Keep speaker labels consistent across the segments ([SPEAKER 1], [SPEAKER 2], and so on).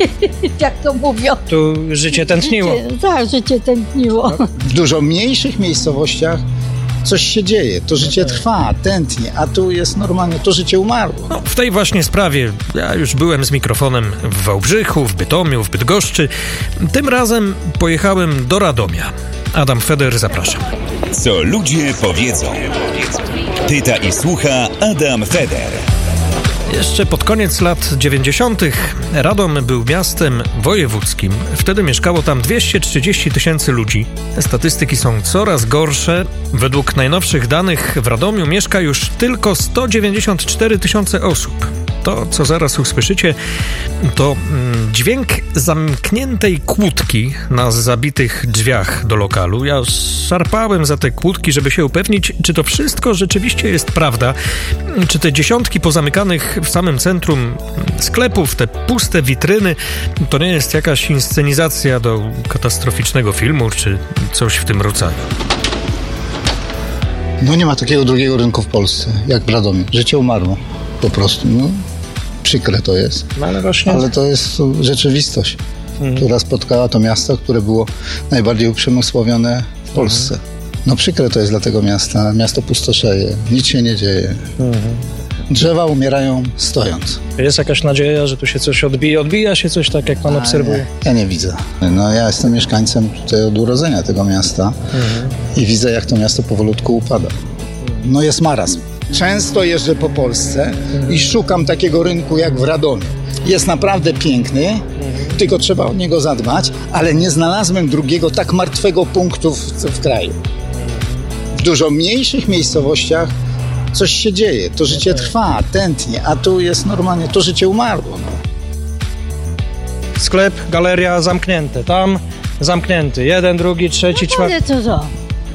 [SPEAKER 1] jak to mówią.
[SPEAKER 2] Tu życie tętniło.
[SPEAKER 1] Życie tętniło.
[SPEAKER 3] W dużo mniejszych miejscowościach coś się dzieje, to życie trwa, tętnie, a tu jest normalnie, to życie umarło.
[SPEAKER 4] No, w tej właśnie sprawie ja już byłem z mikrofonem w Wałbrzychu, w Bytomiu, w Bydgoszczy. Tym razem pojechałem do Radomia. Adam Feder, zapraszam.
[SPEAKER 5] Co ludzie powiedzą. Pyta i słucha Adam Feder.
[SPEAKER 4] Jeszcze pod koniec lat 90. Radom był miastem wojewódzkim. Wtedy mieszkało tam 230 000 ludzi. Statystyki są coraz gorsze. Według najnowszych danych w Radomiu mieszka już tylko 194 000 osób. To, co zaraz usłyszycie, to dźwięk zamkniętej kłódki na zabitych drzwiach do lokalu. Ja szarpałem za te kłódki, żeby się upewnić, czy to wszystko rzeczywiście jest prawda, czy te dziesiątki pozamykanych w samym centrum sklepów, te puste witryny, to nie jest jakaś inscenizacja do katastroficznego filmu, czy coś w tym rodzaju.
[SPEAKER 3] No nie ma takiego drugiego rynku w Polsce, jak w Radomiu. Życie umarło, po prostu, no. Przykre to jest, ale to jest rzeczywistość, która spotkała to miasto, które było najbardziej uprzemysłowione w Polsce. No przykre to jest dla tego miasta. Miasto pustoszeje, nic się nie dzieje. Drzewa umierają stojąc.
[SPEAKER 2] Jest jakaś nadzieja, że tu się coś odbija się coś tak, jak pan obserwuje?
[SPEAKER 3] Ja nie widzę. No ja jestem mieszkańcem tutaj od urodzenia tego miasta i widzę, jak to miasto powolutku upada. No jest marazm. Często jeżdżę po Polsce i szukam takiego rynku jak w Radomiu. Jest naprawdę piękny, tylko trzeba o niego zadbać, ale nie znalazłem drugiego tak martwego punktu w kraju. W dużo mniejszych miejscowościach coś się dzieje, to życie trwa, tętnie, a tu jest normalnie, to życie umarło. No.
[SPEAKER 2] Sklep, galeria zamknięte, tam zamknięty, jeden, drugi, trzeci, czwarty.
[SPEAKER 1] Ale co?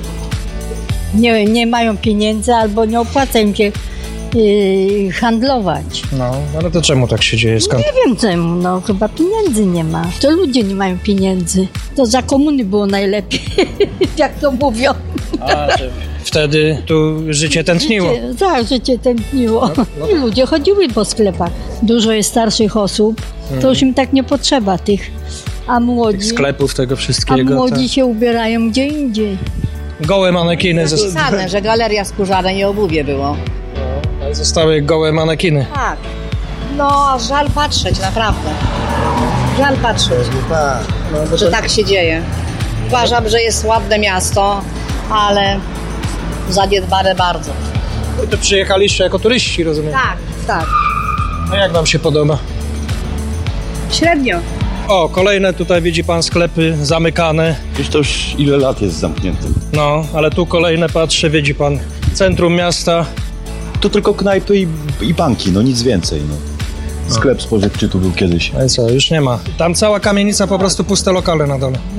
[SPEAKER 1] Nie mają pieniędzy albo nie opłaca im się handlować.
[SPEAKER 2] No, ale to czemu tak się dzieje? Skąd?
[SPEAKER 1] Nie wiem czemu, no chyba pieniędzy nie ma. To ludzie nie mają pieniędzy. To za komuny było najlepiej, jak to mówią.
[SPEAKER 2] Wtedy tu życie tętniło.
[SPEAKER 1] Życie tętniło. I ludzie chodziły po sklepach. Dużo jest starszych osób, to już im tak nie potrzeba tych. A młodzi...
[SPEAKER 2] Tych sklepów, tego wszystkiego.
[SPEAKER 1] A młodzi się ubierają gdzie indziej.
[SPEAKER 2] Gołe manekiny.
[SPEAKER 6] Napisane, że galeria skórzana i obuwie było.
[SPEAKER 2] No, zostały gołe manekiny.
[SPEAKER 6] Tak. No, żal patrzeć, naprawdę. Żal patrzeć, że tak się dzieje. Uważam, że jest ładne miasto, ale zaniedbane bardzo.
[SPEAKER 2] I to przyjechaliście jako turyści, rozumiem?
[SPEAKER 6] Tak.
[SPEAKER 2] A jak wam się podoba?
[SPEAKER 6] Średnio.
[SPEAKER 2] O, kolejne tutaj widzi pan sklepy zamykane.
[SPEAKER 7] Już to już ile lat jest zamknięte.
[SPEAKER 2] No, ale tu kolejne patrzę, widzi pan centrum miasta.
[SPEAKER 7] Tu tylko knajpy i banki, no nic więcej. No. Sklep spożywczy tu był kiedyś.
[SPEAKER 2] Ale co, już nie ma. Tam cała kamienica, po prostu puste lokale na dole.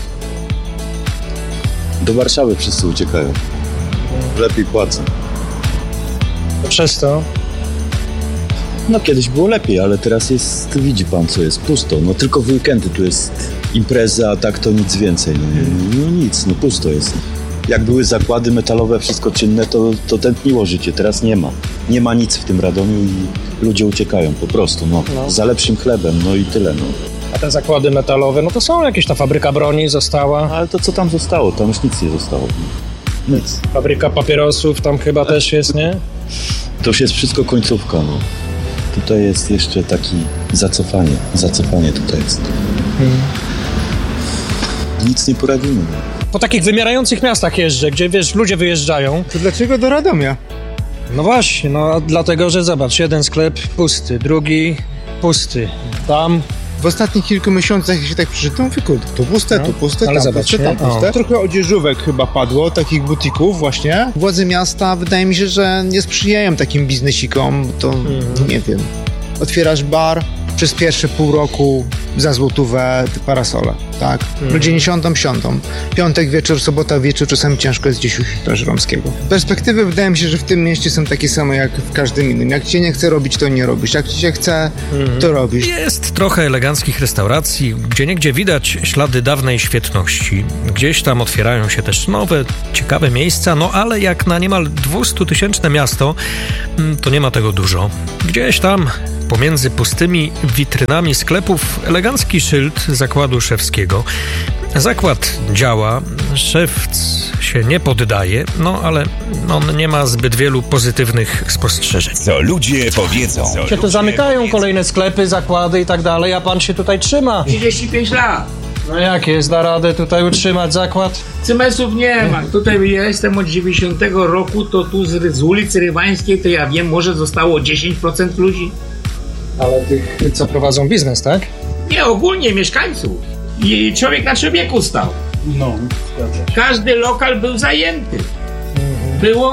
[SPEAKER 7] Do Warszawy wszyscy uciekają. Lepiej płacą.
[SPEAKER 2] Przez to?
[SPEAKER 7] No kiedyś było lepiej, ale teraz jest, widzi pan co jest, pusto. No tylko w weekendy tu jest impreza, a tak to nic więcej. No nic, no pusto jest. Jak były zakłady metalowe, wszystko czynne, to tętniło życie. Teraz nie ma. Nie ma nic w tym Radomiu i ludzie uciekają po prostu, no. Za lepszym chlebem, no i tyle, no.
[SPEAKER 2] A te zakłady metalowe, no to są jakieś, ta fabryka broni została.
[SPEAKER 7] Ale to co tam zostało? Tam już nic nie zostało. Nic.
[SPEAKER 2] Fabryka papierosów tam chyba też jest, nie?
[SPEAKER 7] To już jest wszystko końcówka, no. Tutaj jest jeszcze taki zacofanie tutaj jest. Nic nie poradzimy.
[SPEAKER 2] Po takich wymierających miastach jeżdżę, gdzie wiesz, ludzie wyjeżdżają.
[SPEAKER 8] To dlaczego do Radomia?
[SPEAKER 2] No właśnie, no dlatego, że zobacz, jeden sklep pusty, drugi pusty, tam...
[SPEAKER 8] W ostatnich kilku miesiącach, jak się tak przeczytam, mówię, to puste, to puste,
[SPEAKER 2] ale
[SPEAKER 8] tam
[SPEAKER 2] zobacz,
[SPEAKER 8] puste, tam puste. Trochę odzieżówek chyba padło, takich butików właśnie. Władze miasta, wydaje mi się, że nie sprzyjają takim biznesikom, to nie wiem. Otwierasz bar, przez pierwsze pół roku za złotówę te parasole, tak? Ludzie nie siądą. Piątek wieczór, sobota wieczór, czasami ciężko jest gdzieś u Straży Romskiego. Perspektywy wydaje mi się, że w tym mieście są takie same jak w każdym innym. Jak ci nie chce robić, to nie robisz. Jak ci się chce, to robisz.
[SPEAKER 4] Jest trochę eleganckich restauracji, gdzieniegdzie widać ślady dawnej świetności. Gdzieś tam otwierają się też nowe, ciekawe miejsca, no ale jak na niemal 200-tysięczne miasto, to nie ma tego dużo. Gdzieś tam pomiędzy pustymi witrynami sklepów elegancki szyld zakładu szewskiego. Zakład działa, szewc się nie poddaje, no ale on nie ma zbyt wielu pozytywnych spostrzeżeń.
[SPEAKER 5] Co ludzie powiedzą.
[SPEAKER 2] Się tu zamykają kolejne sklepy, zakłady i tak dalej, a pan się tutaj trzyma.
[SPEAKER 9] 35 lat.
[SPEAKER 2] No jak jest, da radę tutaj utrzymać zakład?
[SPEAKER 9] Cymesów nie ma. Tutaj ja jestem od 90 roku, to tu z ulicy Rywańskiej, to ja wiem, może zostało 10% ludzi.
[SPEAKER 2] Ale tych, co prowadzą biznes, tak?
[SPEAKER 9] Nie, ogólnie mieszkańców. I człowiek na człowieku stał.
[SPEAKER 2] No,
[SPEAKER 9] Każdy lokal był zajęty. Było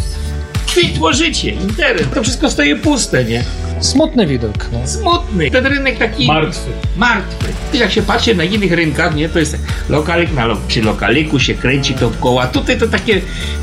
[SPEAKER 9] kwitło życie, interes. To wszystko stoi puste, nie?
[SPEAKER 2] smutny widok. No.
[SPEAKER 9] Smutny. Ten rynek taki... Martwy. Jak się patrzy na innych rynkach, nie, to jest lokalik przy lokaliku się kręci to w koła. Tutaj to takie...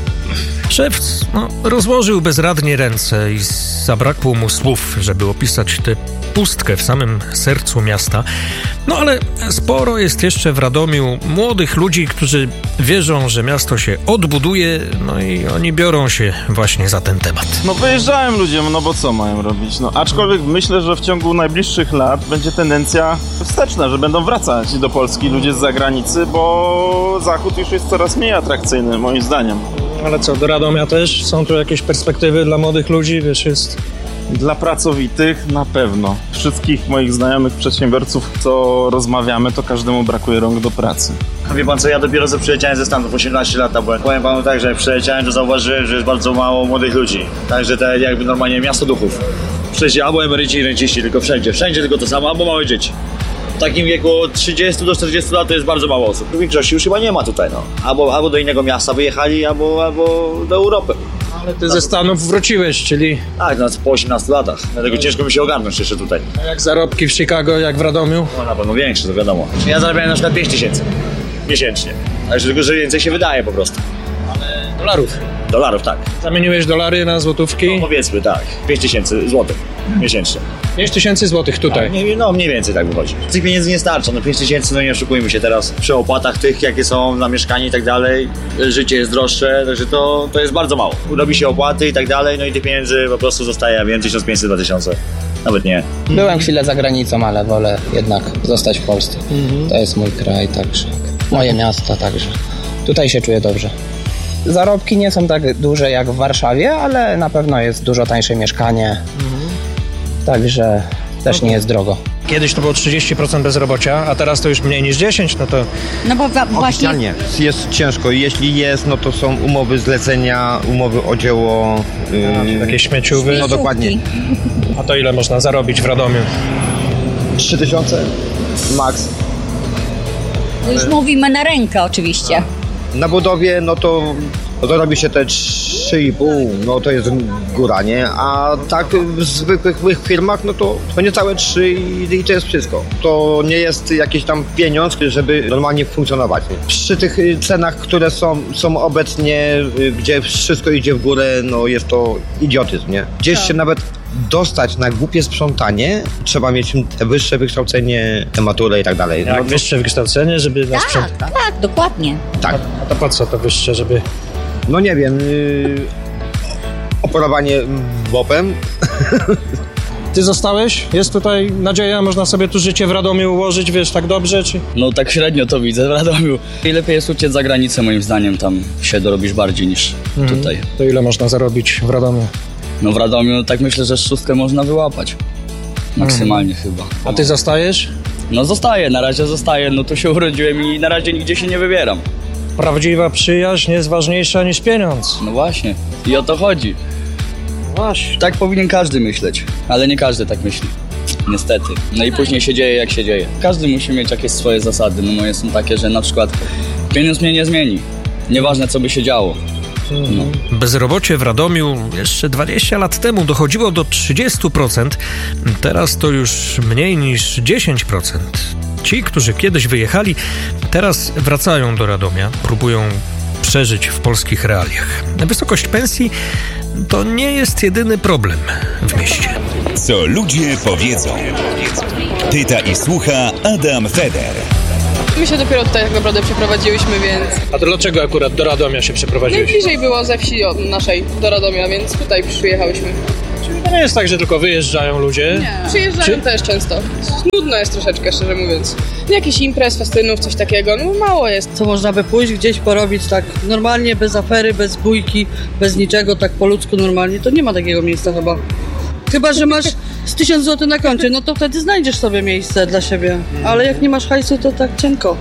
[SPEAKER 4] Szewc rozłożył bezradnie ręce i zabrakło mu słów, żeby opisać tę pustkę w samym sercu miasta. No ale sporo jest jeszcze w Radomiu młodych ludzi, którzy wierzą, że miasto się odbuduje, no i oni biorą się właśnie za ten temat.
[SPEAKER 10] No wyjeżdżają ludzie, no bo co mają robić? No aczkolwiek myślę, że w ciągu najbliższych lat będzie tendencja wsteczna, że będą wracać do Polski ludzie z zagranicy, bo Zachód już jest coraz mniej atrakcyjny, moim zdaniem.
[SPEAKER 2] Ale co, do Radomia też? Są tu jakieś perspektywy dla młodych ludzi? Wiesz, jest...
[SPEAKER 10] Dla pracowitych na pewno. Wszystkich moich znajomych przedsiębiorców, co rozmawiamy, to każdemu brakuje rąk do pracy.
[SPEAKER 11] Wie pan co, ja dopiero co przyleciałem ze Stanów, 18 lat byłem. Powiem panu tak, że jak przyleciałem, to zauważyłem, że jest bardzo mało młodych ludzi. Także to jakby normalnie miasto duchów. Wszędzie albo emeryci i renciści, tylko wszędzie tylko to samo, albo małe dzieci. W takim wieku od 30 do 40 lat to jest bardzo mało osób. W większości już chyba nie ma tutaj, no. Albo do innego miasta wyjechali, albo do Europy.
[SPEAKER 2] Ale ty ze Stanów wróciłeś, czyli...
[SPEAKER 11] Tak, no, po 18 latach. Dlatego ciężko mi się ogarnąć jeszcze tutaj.
[SPEAKER 2] A jak zarobki w Chicago, jak w Radomiu?
[SPEAKER 11] No na pewno większe, to wiadomo. Ja zarabiałem na przykład 5000 miesięcznie. Ale tylko, że więcej się wydaje po prostu.
[SPEAKER 2] Ale dolarów?
[SPEAKER 11] Dolarów, tak.
[SPEAKER 2] Zamieniłeś dolary na złotówki?
[SPEAKER 11] No powiedzmy, tak. 5000 złotych miesięcznie.
[SPEAKER 2] 5000 złotych tutaj?
[SPEAKER 11] No mniej więcej tak wychodzi. Tych pieniędzy nie starcza, no 5000, no nie oszukujmy się teraz. Przy opłatach tych, jakie są na mieszkanie i tak dalej, życie jest droższe, także to jest bardzo mało. Robi się opłaty i tak dalej, no i tych pieniędzy po prostu zostaje, ja wiem, 1500-2000. Nawet nie.
[SPEAKER 12] Byłem chwilę za granicą, ale wolę jednak zostać w Polsce. To jest mój kraj, także moje miasto, także tutaj się czuję dobrze. Zarobki nie są tak duże jak w Warszawie, ale na pewno jest dużo tańsze mieszkanie, także też nie jest drogo.
[SPEAKER 2] Kiedyś to było 30% bezrobocia, a teraz to już mniej niż 10%, no to...
[SPEAKER 13] No bo właśnie...
[SPEAKER 14] Oficjalnie jest ciężko. Jeśli jest, no to są umowy zlecenia, umowy o dzieło...
[SPEAKER 2] Takie śmieciowe.
[SPEAKER 14] No dokładnie.
[SPEAKER 2] A to ile można zarobić w Radomiu?
[SPEAKER 14] 3000 max.
[SPEAKER 13] No już mówimy na rękę oczywiście.
[SPEAKER 14] Na budowie, no to robi się te 3,5, no to jest góra, nie? A tak w zwykłych firmach, no to niecałe 3 i to jest wszystko. To nie jest jakiś tam pieniądz, żeby normalnie funkcjonować. Przy tych cenach, które są obecnie, gdzie wszystko idzie w górę, no jest to idiotyzm, nie? Gdzieś się nawet dostać na głupie sprzątanie, trzeba mieć wyższe wykształcenie, maturę i tak dalej.
[SPEAKER 2] Jak wyższe wykształcenie, żeby na sprzątanie?
[SPEAKER 13] Tak, dokładnie.
[SPEAKER 14] Tak.
[SPEAKER 2] A to po co to wyższe, żeby...
[SPEAKER 14] No nie wiem, operowanie WOP-em.
[SPEAKER 2] Ty zostałeś? Jest tutaj nadzieja? Można sobie tu życie w Radomiu ułożyć, wiesz, tak dobrze, czy...
[SPEAKER 15] No tak średnio to widzę w Radomiu. I lepiej jest uciec za granicę, moim zdaniem, tam się dorobisz bardziej niż tutaj.
[SPEAKER 2] To ile można zarobić w Radomiu?
[SPEAKER 15] No w Radomiu tak myślę, że 6 można wyłapać. Maksymalnie chyba.
[SPEAKER 2] A ty zostajesz?
[SPEAKER 15] No zostaję, na razie zostaję, no tu się urodziłem i na razie nigdzie się nie wybieram.
[SPEAKER 2] Prawdziwa przyjaźń jest ważniejsza niż pieniądz.
[SPEAKER 15] No właśnie, i o to chodzi.
[SPEAKER 2] Właśnie.
[SPEAKER 15] Tak powinien każdy myśleć, ale nie każdy tak myśli. Niestety. No i później się dzieje jak się dzieje. Każdy musi mieć jakieś swoje zasady. No moje są takie, że na przykład pieniądz mnie nie zmieni. Nieważne co by się działo. No.
[SPEAKER 4] Bezrobocie w Radomiu jeszcze 20 lat temu dochodziło do 30%. Teraz to już mniej niż 10%. Ci, którzy kiedyś wyjechali, teraz wracają do Radomia, próbują przeżyć w polskich realiach. Wysokość pensji to nie jest jedyny problem w mieście.
[SPEAKER 5] Co ludzie powiedzą. Pyta i słucha Adam Feder.
[SPEAKER 16] My się dopiero tutaj tak naprawdę przeprowadziłyśmy, więc...
[SPEAKER 2] A to dlaczego akurat do Radomia się przeprowadziłeś?
[SPEAKER 16] Najbliżej było ze wsi naszej do Radomia, więc tutaj przyjechałyśmy.
[SPEAKER 2] To nie jest tak, że tylko wyjeżdżają ludzie?
[SPEAKER 16] Nie, przyjeżdżają też często. Nudno jest troszeczkę, szczerze mówiąc. Jakichś imprez, festynów, coś takiego, no mało jest.
[SPEAKER 17] Co można by pójść gdzieś porobić tak normalnie, bez afery, bez bójki, bez niczego, tak po ludzku normalnie, to nie ma takiego miejsca chyba. Chyba że masz z 1000 zł na koncie, no to wtedy znajdziesz sobie miejsce dla siebie. Ale jak nie masz hajsu, to tak cienko.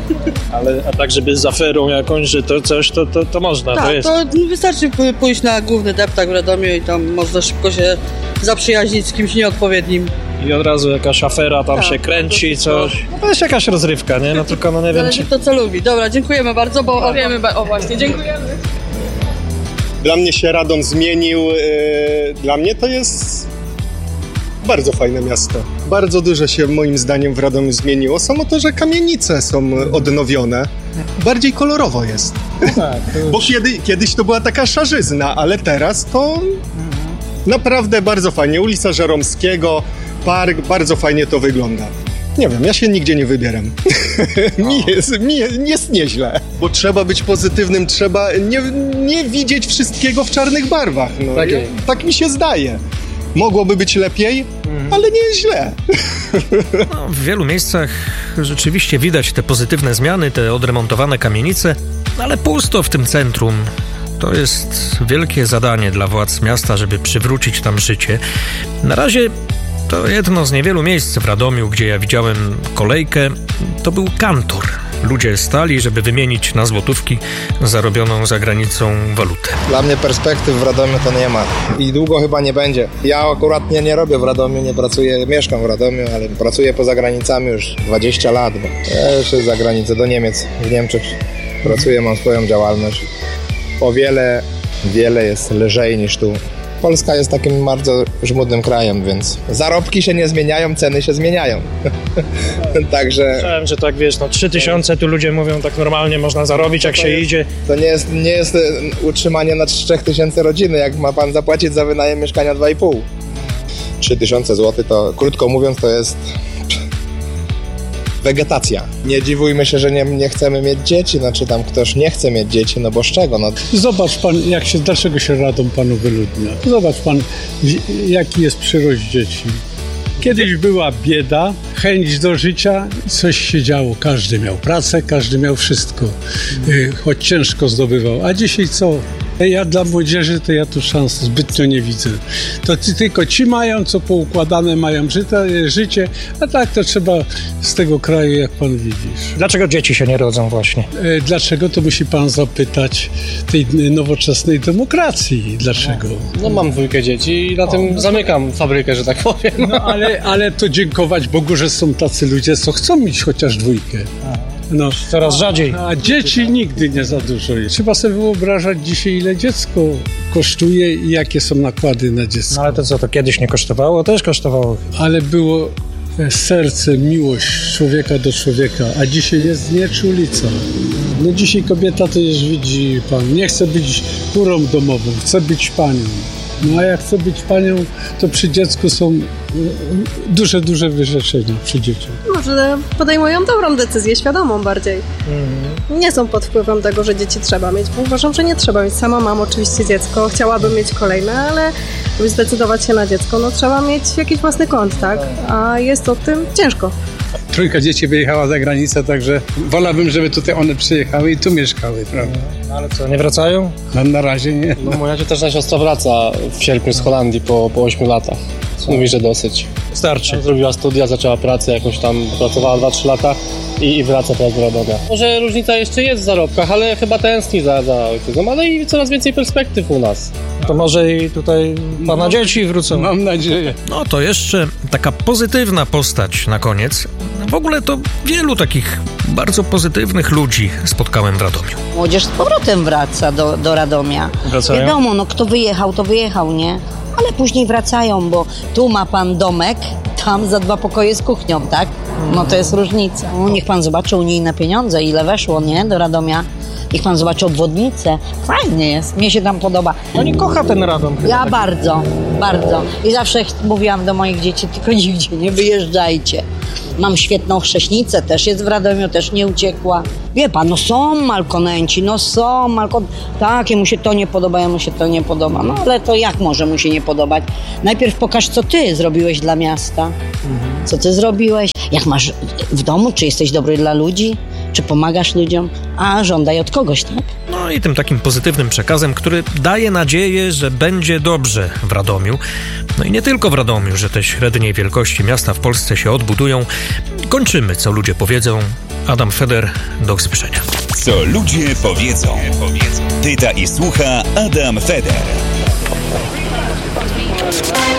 [SPEAKER 2] A tak, żeby z aferą jakąś, że to coś, to można,
[SPEAKER 17] Tak,
[SPEAKER 2] to jest.
[SPEAKER 17] to wystarczy pójść na główny deptak w Radomiu i tam można szybko się zaprzyjaźnić z kimś nieodpowiednim.
[SPEAKER 2] I od razu jakaś afera tam się kręci, coś. No to jest jakaś rozrywka, nie? No tylko nie wiem,
[SPEAKER 17] Zależy
[SPEAKER 2] czy...
[SPEAKER 17] to, co lubi. Dobra, dziękujemy bardzo, bo...
[SPEAKER 16] Właśnie, dziękujemy.
[SPEAKER 18] Dla mnie się Radom zmienił. Dla mnie to jest bardzo fajne miasto. Bardzo dużo się moim zdaniem w Radomiu zmieniło. Samo to, że kamienice są odnowione. Bardziej kolorowo jest.
[SPEAKER 2] Tak,
[SPEAKER 18] bo kiedyś to była taka szarzyzna, ale teraz to naprawdę bardzo fajnie. Ulica Żeromskiego, park, bardzo fajnie to wygląda. Nie wiem, ja się nigdzie nie wybieram. mi jest nieźle. Bo trzeba być pozytywnym, trzeba nie widzieć wszystkiego w czarnych barwach. No. Tak mi się zdaje. Mogłoby być lepiej, ale nie jest źle.
[SPEAKER 4] No, w wielu miejscach rzeczywiście widać te pozytywne zmiany, te odremontowane kamienice, ale pusto w tym centrum. To jest wielkie zadanie dla władz miasta, żeby przywrócić tam życie. Na razie to jedno z niewielu miejsc w Radomiu, gdzie ja widziałem kolejkę, to był kantor. Ludzie stali, żeby wymienić na złotówki zarobioną za granicą walutę.
[SPEAKER 14] Dla mnie perspektyw w Radomiu to nie ma i długo chyba nie będzie. Ja akurat nie robię w Radomiu, nie pracuję, mieszkam w Radomiu, ale pracuję poza granicami już 20 lat, bo ja jeszcze za granicę do Niemiec, w Niemczech pracuję, mam swoją działalność. O wiele jest lżej niż tu. Polska jest takim bardzo żmudnym krajem, więc zarobki się nie zmieniają, ceny się zmieniają. Także...
[SPEAKER 2] Słyszałem, że tak wiesz, 3000 tu ludzie mówią tak normalnie można zarobić, jak się idzie.
[SPEAKER 14] To nie jest utrzymanie na 3000 rodziny, jak ma pan zapłacić za wynajem mieszkania 2,5. 3000 zł to, krótko mówiąc, to jest wegetacja. Nie dziwujmy się, że nie chcemy mieć dzieci, znaczy tam ktoś nie chce mieć dzieci, no bo z czego? No.
[SPEAKER 19] Zobacz pan, dlaczego się Radom panu wyludnia. Zobacz pan, jaki jest przyrost dzieci. Kiedyś była bieda, chęć do życia, coś się działo. Każdy miał pracę, każdy miał wszystko, choć ciężko zdobywał. A dzisiaj co? Ja dla młodzieży to ja tu szans zbytnio nie widzę. To tylko ci mają, co poukładane mają życie, a tak to trzeba z tego kraju, jak pan widzisz.
[SPEAKER 2] Dlaczego dzieci się nie rodzą właśnie?
[SPEAKER 19] Dlaczego, to musi pan zapytać tej nowoczesnej demokracji. Dlaczego?
[SPEAKER 20] No mam 2 dzieci i na tym zamykam fabrykę, że tak powiem.
[SPEAKER 19] No ale to dziękować Bogu, że są tacy ludzie, co chcą mieć chociaż 2. No,
[SPEAKER 2] coraz rzadziej.
[SPEAKER 19] A dzieci nigdy nie za dużo jest. Trzeba sobie wyobrażać dzisiaj, ile dziecko kosztuje i jakie są nakłady na dziecko.
[SPEAKER 2] No ale to co, to kiedyś nie kosztowało? Też kosztowało.
[SPEAKER 19] Ale było serce, miłość człowieka do człowieka, a dzisiaj jest nieczulica. No dzisiaj kobieta to już widzi pan, nie chce być kurą domową, chce być panią. No a jak chce być panią, to przy dziecku są duże wyrzeczenia przy dzieciach.
[SPEAKER 21] Może podejmują dobrą decyzję, świadomą bardziej. Nie są pod wpływem tego, że dzieci trzeba mieć, bo uważam, że nie trzeba mieć. Sama mam oczywiście dziecko, chciałabym mieć kolejne, ale żeby zdecydować się na dziecko, no trzeba mieć jakiś własny kąt, tak? A jest o tym ciężko.
[SPEAKER 19] 3 dzieci wyjechała za granicę, także wolałbym, żeby tutaj one przyjechały i tu mieszkały, prawda?
[SPEAKER 2] Ale co, nie wracają?
[SPEAKER 19] No, na razie nie.
[SPEAKER 20] No, moja cioteczna siostra wraca w sierpniu z Holandii po 8 latach. Mówi, że dosyć.
[SPEAKER 2] Starczy.
[SPEAKER 20] Zrobiła studia, zaczęła pracę, jakąś tam pracowała 2-3 lata i wraca teraz do Radomia. Może różnica jeszcze jest w zarobkach, ale chyba tęskni za ojczyzną, ale i coraz więcej perspektyw u nas.
[SPEAKER 2] To może i tutaj pana dzieci wrócą.
[SPEAKER 19] Mam nadzieję.
[SPEAKER 4] No to jeszcze taka pozytywna postać na koniec. W ogóle to wielu takich bardzo pozytywnych ludzi spotkałem w Radomiu.
[SPEAKER 6] Młodzież z powrotem wraca do Radomia.
[SPEAKER 2] Wracają?
[SPEAKER 6] Wiadomo, no kto wyjechał, to wyjechał, nie? Ale później wracają, bo tu ma pan domek, tam za 2 pokoje z kuchnią, tak? No to jest różnica. No, niech pan zobaczy unijne pieniądze, ile weszło, nie? Do Radomia. Niech pan zobaczy obwodnicę. Fajnie jest, mnie się tam podoba.
[SPEAKER 2] Pani kocha ten Radom.
[SPEAKER 6] Ja bardzo, bardzo. I zawsze mówiłam do moich dzieci, tylko nigdzie nie wyjeżdżajcie. Mam świetną chrześnicę, też jest w Radomiu, też nie uciekła. Wie pan, no są malkonenci, tak, jemu się to nie podoba, jemu się to nie podoba. No ale to jak może mu się nie podobać? Najpierw pokaż, co ty zrobiłeś dla miasta. Co ty zrobiłeś? Jak masz w domu, czy jesteś dobry dla ludzi? Czy pomagasz ludziom? A żądaj od kogoś, tak?
[SPEAKER 4] No i tym takim pozytywnym przekazem, który daje nadzieję, że będzie dobrze w Radomiu. No i nie tylko w Radomiu, że te średniej wielkości miasta w Polsce się odbudują. Kończymy, co ludzie powiedzą. Adam Feder, do usłyszenia.
[SPEAKER 5] Co ludzie powiedzą. Pyta i słucha Adam Feder.